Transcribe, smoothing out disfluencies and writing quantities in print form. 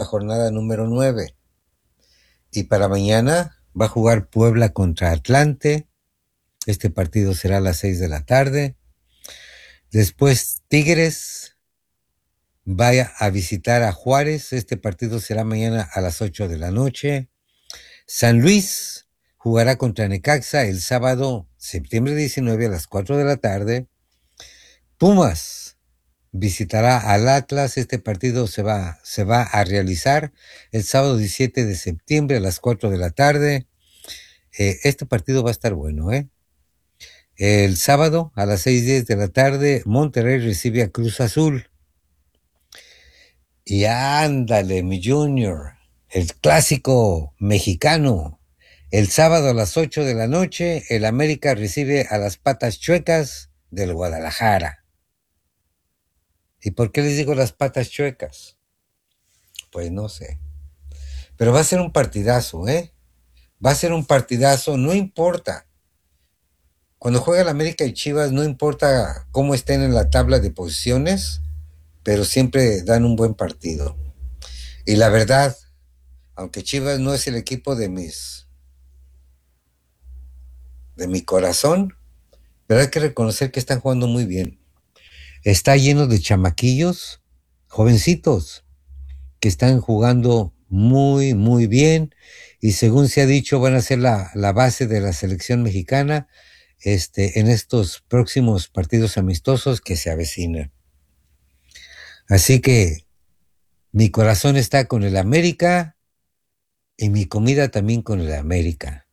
jornada número 9. Y para mañana va a jugar Puebla contra Atlante. Este partido será a las 6 de la tarde. Después Tigres vaya a visitar a Juárez. Este partido será mañana a las 8 de la noche. San Luis jugará contra Necaxa el sábado, septiembre 19 a las 4 de la tarde. Pumas visitará al Atlas. Este partido se va a realizar el sábado 17 de septiembre a las 4 de la tarde. Este partido va a estar bueno, ¿eh? El sábado a las 6:10 de la tarde, Monterrey recibe a Cruz Azul. Y ándale, mi Junior, el clásico mexicano. El sábado a las 8 de la noche, el América recibe a las Patas Chuecas del Guadalajara. ¿Y por qué les digo las Patas Chuecas? Pues no sé. Pero va a ser un partidazo, ¿eh? Va a ser un partidazo, no importa. Cuando juega el América y Chivas, no importa cómo estén en la tabla de posiciones, pero siempre dan un buen partido. Y la verdad, aunque Chivas no es el equipo de mi corazón, pero hay que reconocer que están jugando muy bien. Está lleno de chamaquillos, jovencitos, que están jugando muy, muy bien, y según se ha dicho, van a ser la base de la selección mexicana en estos próximos partidos amistosos que se avecinan. Así que mi corazón está con el América y mi comida también con el América.